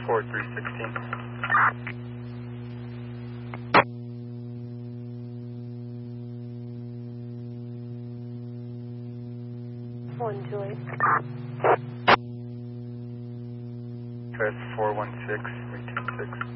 forward 316. One, two, eight. Drive 416, 326.